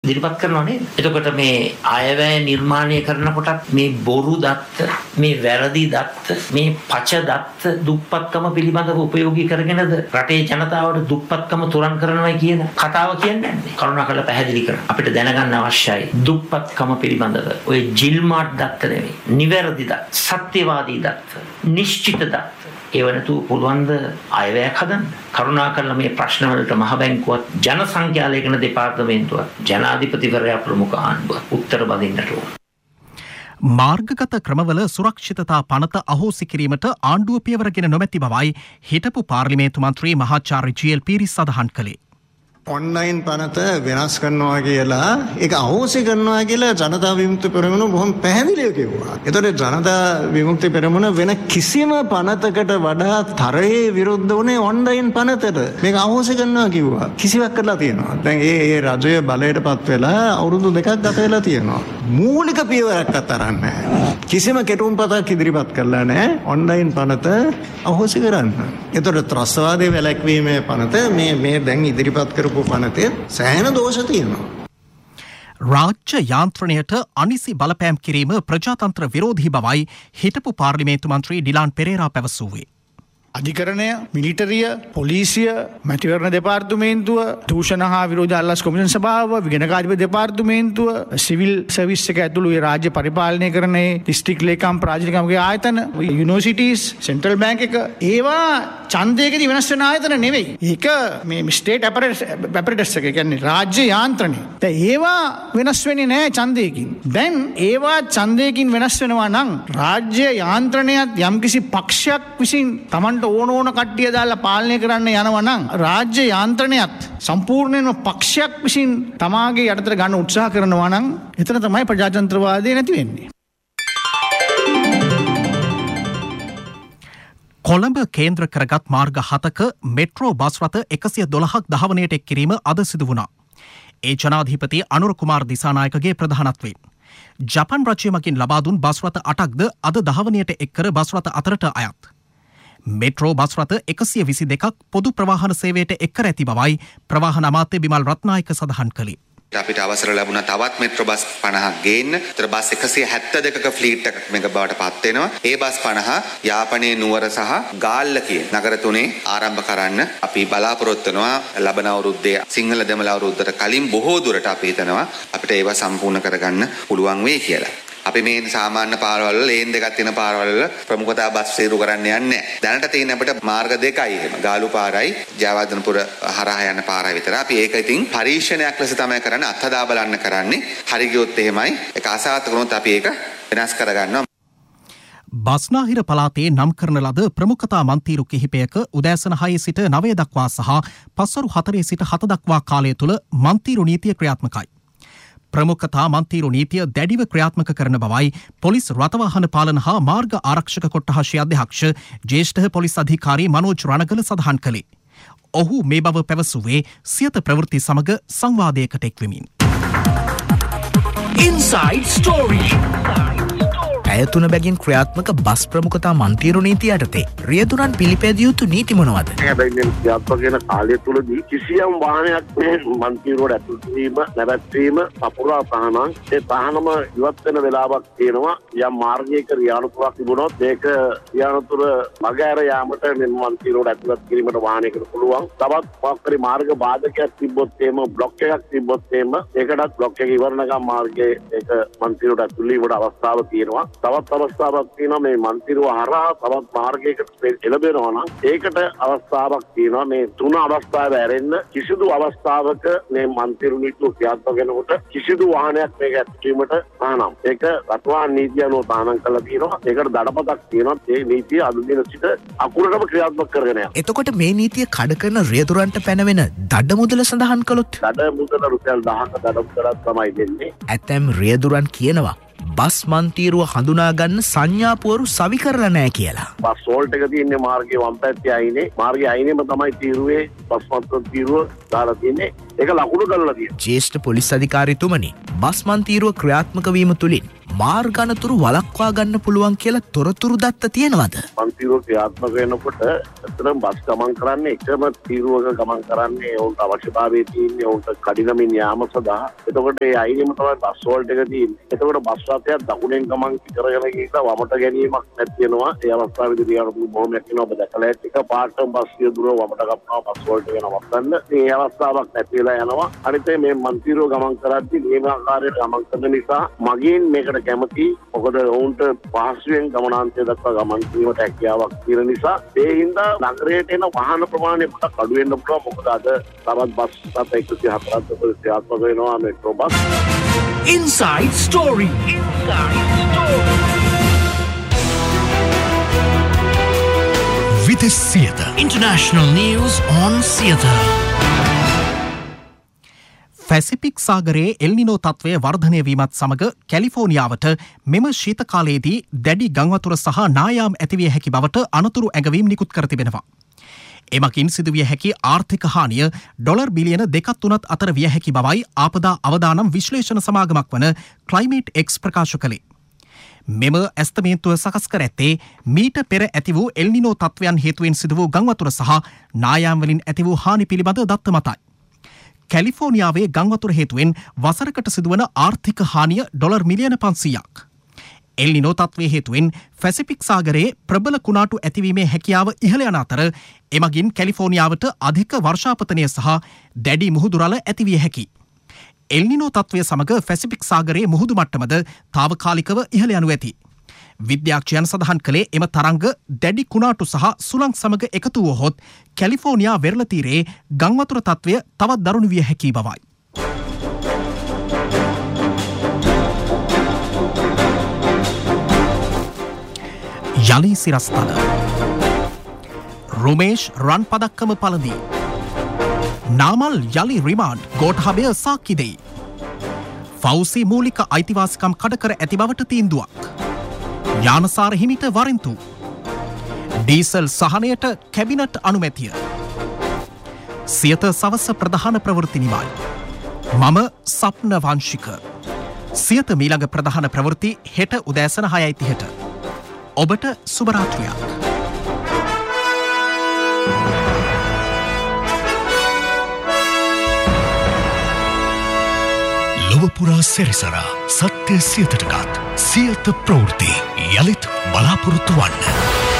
ඉදිරිපත් කරනවා නේද? එතකොට මේ අයවැය නිර්මාණය කරනකොටත් මේ බොරු දත්ත, මේ වැරදි දත්ත, මේ පච දත්ත දුප්පත්කම පිළිබඳව උපයෝගී කරගෙනද රටේ ජනතාවට දුප්පත්කම තුරන් කරනවා කියන කතාව කියන්නේ නැහැ. කරුණාකරලා පැහැදිලි කරන්න. අපිට දැනගන්න අවශ්‍යයි දුප්පත්කම පිළිබඳව ඔය ජිල්මාට් දත්ත නෙවෙයි. නිවැරදි දත්ත, සත්‍යවාදී දත්ත, නිශ්චිත දත්ත ඒවනතු පුළුවන් ද අයවැයක් හදන්න. කරුණාකරලා මේ ප්‍රශ්න වලට මහ බැංකුවත් ජන සංඛ්‍යා ලේඛන දෙපාර්තමේන්තුවත් ජනාධිපතිවරයා ප්‍රමුඛ ආණ්ඩුවත් උත්තර බඳින්නට ඕන. මාර්ගගත ක්‍රමවල සුරක්ෂිතතා පනත අහෝසි කිරීමට ආණ්ඩුව පියවරගෙන නොමැති බවයි හිටපු පාර්ලිමේන්තු මන්ත්‍රී මහාචාර්ය ජී.එල්. පීරිස් සඳහන් කළේ. ඔන්ලයින් පනත වෙනස් කරනවා කියලා ඒක අහෝසි කරනවා කියලා ජනතා විමුක්ති පෙරමුණ බොහොම පැහැදිලිව කිව්වා. ඒතකොට ජනතා විමුක්ති පෙරමුණ වෙන කිසිම පනතකට වඩා තරයේ විරුද්ධ වුණේ ඔන්ලයින් පනතට. මේක අහෝසි කරනවා කිව්වා. කිසිවක් කරලා තියෙනවා. දැන් ඒ රජය බලයටපත් වෙලා අවුරුදු 2ක් ගත වෙලා තියෙනවා. මූලික පියවරක්වත් අරන් නැහැ. කිසිම කෙටුම්පතක් ඉදිරිපත් කරලා නැහැ. ඔන්ලයින් පනත අහෝසි කරන්න. ඒතකොට ත්‍රස්තවාදයේ වැළැක්වීමේ පනත මේ දැන් ඉදිරිපත් කරපු පනතේ සෑහෙන දෝෂ තියෙනවා. රාජ්‍ය යාන්ත්‍රණයට අනිසි බලපෑම් කිරීම ප්‍රජාතන්ත්‍ර විරෝධී බවයි හිටපු පාර්ලිමේන්තු මන්ත්‍රී ඩිලාන් පෙරේරා පැවසුවේ. අධිකරණය, මිලිටරිය, පොලිසිය, මැතිවරණ දෙපාර්තමේන්තුව, දූෂණ හා විරෝධ අල්ලස් කොමිෂන් සභාව, විගණකාධිපති දෙපාර්තමේන්තුව, සිවිල් සර්විස් එක ඇතුළු ඒ රාජ්‍ය පරිපාලනය කරන දිස්ත්‍රික් ලේකම් ප්‍රාජිකම්ගේ ආයතන, යුනිවර්සිටිස්, සෙන්ට්‍රල් බැංක් එක ඒවා ඡන්දයකදී වෙනස් වෙන ආයතන නෙවෙයි. ඒක මේ ස්ටේට් ඇපරටස් එක කියන්නේ රාජ්‍ය යාන්ත්‍රණය. දැන් ඒවා වෙනස් වෙන්නේ නැහැ ඡන්දයකින්. දැන් ඒවා ඡන්දයකින් වෙනස් වෙනවා නම් රාජ්‍ය යාන්ත්‍රණයත් යම්කිසි පක්ෂයක් විසින් තමන් ඕන කට්ටිය දාලා පාලනය කරන්න යනවා නම් රාජ්‍ය යාන්ත්‍රණයත් සම්පූර්ණයෙන්ම පක්ෂයක් විසින් තමාගේ යටතට ගන්න උත්සාහ කරනවා නම් එතන තමයි ප්‍රජාතන්ත්‍රවාදය නැති වෙන්නේ. කොළඹ කේන්ද්‍ර කරගත් මාර්ග 7ක මෙට්‍රෝ බස් රථ 112ක් දහවනයට එක් කිරීම අද සිදු වුණා. ඒ ජනාධිපති අනුර කුමාර දිසානායකගේ ප්‍රධානත්වයෙන්. ජපන් රජය මගින් ලබා දුන් බස් රථ 8ක්ද අද දහවනයට එක් කර බස් රථ 4ට අයත්. මෙට්‍රෝ බස් රථ 122ක් පොදු ප්‍රවාහන සේවයට එක් කර ඇති බවයි ප්‍රවාහන අමාත්‍ය බිමල් රත්නායක සඳහන් කළේ. අපිට අවසර ලැබුණා තවත් මෙට්‍රෝ බස් 50ක් ගේන්න. ඒතර බස් 172ක ෆ්ලීට් එකක් මේක බවට පත් වෙනවා. ඒ බස් 50 යාපනයේ නුවර සහ ගාල්ල කියන නගර තුනේ ආරම්භ කරන්න අපි බලාපොරොත්තු වෙනවා. ලබන අවුරුද්දේ සිංහල දෙමළ අවුරුද්දට කලින් බොහෝ දුරට අපි හිතනවා අපිට ඒවා සම්පූර්ණ කරගන්න පුළුවන් වෙයි කියලා. අපි මේ සාමාන්‍ය පාරවල් වල ලේන් දෙකක් තියෙන පාරවල් වල ප්‍රමුඛතා බස් සේරු කරන්න යන්නේ නැහැ. දැනට තියෙන අපිට මාර්ග දෙකයි එහෙම. ගාලු පාරයි, ජයවර්ධනපුර හරහා යන පාරයි විතර. අපි ඒක ඉතින් පරීක්ෂණයක් ලෙස තමයි කරන්නේ. අත්හදා බලන්න කරන්නේ. හරි ගියොත් එහෙමයි. ඒක අසාර්ථක වුණොත් අපි ඒක වෙනස් කරගන්නවා. බස්නාහිර පළාතේ නම් කරන ලද ප්‍රමුඛතා මන්තීරු කිහිපයක උදෑසන 6 සිට 9 දක්වා සහ පස්වරු 4 සිට 7 දක්වා කාලය තුල මන්තීරු නීතිය ක්‍රියාත්මකයි. ප්‍රමුඛතා මන්තීරු නීතිය දැඩිව ක්‍රියාත්මක කරන බවයි පොලිස් රථවාහන පාලන හා මාර්ග ආරක්ෂක කොට්ටාශයේ අධ්‍යක්ෂ ජ්‍යෙෂ්ඨ පොලිස් අධිකාරී මනෝජ් රණගල සඳහන් කළේ. ඔහු මේ බව පැවසුවේ සියත ප්‍රවෘත්ති සමග සංවාදයකට එක්වෙමින්. Inside Story. ඇයතුන බැගින් ක්‍රියාත්මක බස් ප්‍රමුඛතා මන්තීරු නීතිය යටතේ රියදුරන් පිළිපැදිය යුතු නීති මොනවද? හැබැයි මේ ක්‍රියාත්මක වෙන කාලය තුලදී කිසියම් වාහනයක් මේ මන්තීරුවට ඇතුළත් වීම නැවැත්වීම සපුරා තහනම් ඒ තහනම ඉවත් වෙන වෙලාවක් තියෙනවා. යම් මාර්ගයක රියානුතුරක් තිබුණොත් ඒක රියානුතුර මගහැර යාමට මේ මන්තීරුවට ඇතුළත් කිරීමට වාහනයකට පුළුවන්. තවත් මොකක්ද මාර්ග බාධකයක් තිබ්බොත් එහෙම බ්ලොක් එකක් තිබ්බොත් එහෙම ඒකටත් බ්ලොක් එක ඉවරනකම් මාර්ගයේ ඒක මන්තීරුවට ඇතුළත් වීමට අවස්ථාවක් තියෙනවා. තවත් අවස්ථාවක් තියෙනවා මේ මන්තිරුව හරහා තවත් මාර්ගයකට එළඹෙනවා නම් ඒකට අවස්ථාවක් තියෙනවා. මේ තුන අවස්ථාව ඇරෙන්න කිසිදු අවස්ථාවක මේ මන්තිරු නීතිය ක්‍රියාත්මක වෙනකොට කිසිදු වාහනයක් මේක ඇතුළීමට තහනම්. ඒක රටවාහන නීතිය අනුව තහනම් කරලා තියෙනවා. ඒකට දඩපතක් තියෙනවා. ඒ නීතිය අද දින සිට අකුරටම ක්‍රියාත්මක කරගෙන යනවා. එතකොට මේ නීතිය කඩ කරන රියදුරන්ට පැනවෙන දඩ මුදල සඳහන් කළොත් දඩ මුදල රුපියල් 1000ක දඩ මුදලක් තමයි දෙන්නේ. ඇතැම් රියදුරන් කියනවා බස් මන්තීරුව හඳුනා ගන්න සංඥාපුවරු සවි කරලා නැහැ කියලා. බස් හෝල්ට් එක තියෙන්නේ මාර්ගයේ වම් පැත්තේ අයිනේ. මාර්ගයේ අයිනේම තමයි තීරුවේ බස් මන්තීරුව දාලා තියෙන්නේ. ඒක ලකුණු කරලා තියෙනවා. ජ්‍යෙෂ්ඨ පොලිස් අධිකාරීතුමනි, බස් මන්තීරුව ක්‍රියාත්මක වීම තුලින් මාර්ගනතුරු වළක්වා ගන්න පුළුවන් කියලා තොරතුරු දත්ත තියෙනවද? මන්තිරුව ක්‍රියාත්මක වෙනකොට ඇත්තටම බස් ගමන් කරන්නේ එකම තීරුවක ගමන් කරන්නේ ඔවුන්ට අවශ්‍යතාවයේ තියෙන්නේ ඔවුන්ට කඩිනමින් යාම සඳහා. එතකොට ඒ අයිනෙම තමයි බස් වෝල්ට් එක තියෙන්නේ. එතකොට බස් රථයක් දකුණෙන් ගමන් කරගෙන ගිහින් වමට ගැනීමක් නැති වෙනවා. ඒ අවස්ථාවේදී ක්‍රියාත්මක බොහොමයක් වෙනවා. ඔබ දැකලා ඇති එක පාටම බස් සියදුර වමට ගන්නවා බස් වෝල්ට් එක නවත්තන්න. මේ අවස්ථාවක් නැති වෙලා යනවා. අනිත් මේ මන්තිරුව ගමන් කරද්දී මේ ආකාරයට ගමන් කරන නිසා මගින් මේකට කැමති. මොකද ඔවුන්ට පහසුවෙන් ගමනාන්තය දක්වා ගමන් කිරීමට හැකියාවක් තියෙන නිසා ඒ හින්දා නගරයට එන වාහන ප්‍රමාණය පොඩ්ඩක් අඩු වෙන්න පුළුවන්. මොකද අද තවත් බස් රථ 104ක් ක්‍රියාත්මක වෙනවා metro bus. Inside Story. Vides Siyata. International news on Siyata. Pacific සාගරයේ එල්නිනෝ තත්ත්වය වර්ධනය වීමත් සමග කැලිෆෝනියාවට මෙම ශීත කාලයේදී දැඩි ගංවතුර සහ නායාම් ඇතිවිය හැකි බවට අනතුරු ඇඟවීම් නිකුත් කර තිබෙනවා. එමකින් සිදුවිය හැකි ආර්ථික හානිය ඩොලර් බිලියන 2-3 අතර විය හැකි බවයි ආපදා අවදානම් විශ්ලේෂණ සමාගමක් වන ක්ලයිමේට් එක්ස් ප්‍රකාශ කළේ. මෙම ඇස්තමේන්තුව සකස් කර ඇත්තේ මීට පෙර ඇති වූ එල්නිනෝ තත්ත්වයන් හේතුවෙන් සිදු වූ ගංවතුර සහ නායාම් වලින් ඇති වූ හානි පිළිබඳ දත්ත මතයි. කැලිෆෝනියාවේ ගංවතුර හේතුවෙන් වසරකට සිදුවන ආර්ථික හානිය ඩොලර් මිලියන 500ක්. එල්නිනෝ තත්ත්වය හේතුවෙන් පැසිෆික් සාගරයේ ප්‍රබල කුණාටු ඇතිවීමේ හැකියාව ඉහළ යන අතර එමගින් කැලිෆෝනියාවට අධික වර්ෂාපතනය සහ දැඩි මුහුදුරළ ඇතිවිය හැකි. එල්නිනෝ තත්ත්වය සමග පැසිෆික් සාගරයේ මුහුදු මට්ටමද තාවකාලිකව ඉහළ යනු ඇති. විද්‍යාඥයන් සඳහන් කළේ එම තරංග දැඩි කුණාටු සහ සුළං සමග එකතු වුවහොත් කැලිෆෝනියා වෙරළ තීරයේ ගංවතුර තත්ත්වය තවත් දරුණු විය හැකි බවයි. යලි සිරස්තල රුමේෂ් රන් පදක්කම පළඳී. නාමල් යලි රිමාන්ඩ් ගෝඨාභය සාක්කි දෙයි. ෆෞසි මූලික අයිතිවාසිකම් කඩකර ඇති බවට තීන්දුවක්. යානසාර හිමිට වරෙන්තු. ඩීසල් සහනයට කැබිනට් අනුමැතිය. සියත සවස ප්‍රධාන ප්‍රවෘත්ති නිමයි. මම සප්න වංශික. සියත මීළඟ ප්‍රධාන ප්‍රවෘත්ති හෙට උදෑසන 6:30ට. ඔබට සුබ රාත්‍රියක්. ලොවපුරා සැරිසරා සත්‍ය සියතටගත් සියත ප්‍රවෘත්ති යළිත් බලාපොරොත්තු වන්න.